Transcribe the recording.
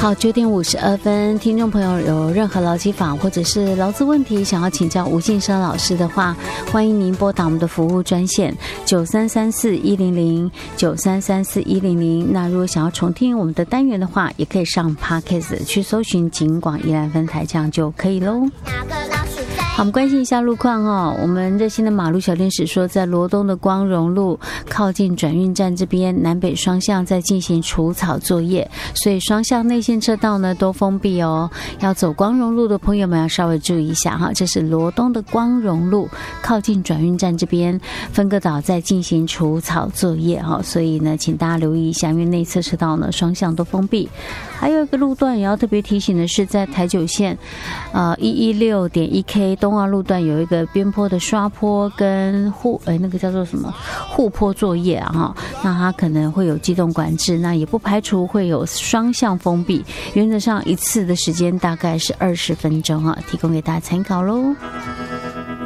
好，9:52，听众朋友有任何劳基法或者是劳资问题想要请教吴信生老师的话，欢迎您拨打我们的服务专线9334-100，9334-100。那如果想要重听我们的单元的话，也可以上 Podcast 去搜寻警广宜兰分台，这样就可以咯。好，我们关心一下路况哦。我们热心的马路小天使说，在罗东的光荣路靠近转运站这边，南北双向在进行除草作业，所以双向内线车道呢都封闭哦。要走光荣路的朋友们要稍微注意一下哈。这是罗东的光荣路靠近转运站这边，分隔岛在进行除草作业哈，所以呢，请大家留意一下，因为内侧车道呢双向都封闭。还有一个路段也要特别提醒的是，在台九线116.1K 东澳路段有一个边坡的刷坡跟那个叫做什么护坡作业啊哈，那它可能会有机动管制，那也不排除会有双向封闭，原则上一次的时间大概是20分钟啊，提供给大家参考咯。